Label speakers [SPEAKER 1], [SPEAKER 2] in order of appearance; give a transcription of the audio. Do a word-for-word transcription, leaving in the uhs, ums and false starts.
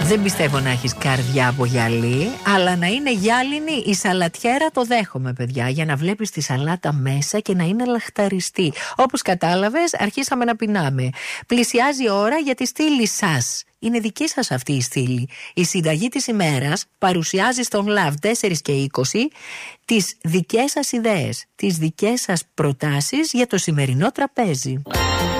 [SPEAKER 1] Δεν πιστεύω να έχεις καρδιά από γυαλί, αλλά να είναι γυάλινη η σαλατιέρα το δέχομαι, παιδιά, για να βλέπεις τη σαλάτα μέσα και να είναι λαχταριστή. Όπως κατάλαβες, αρχίσαμε να πεινάμε. Πλησιάζει η ώρα για τη στήλη σας. Είναι δική σας αυτή η στήλη. Η συνταγή της ημέρας παρουσιάζει στον Love τέσσερα και είκοσι τις δικές σας ιδέες, τις δικές σας προτάσεις για το σημερινό τραπέζι.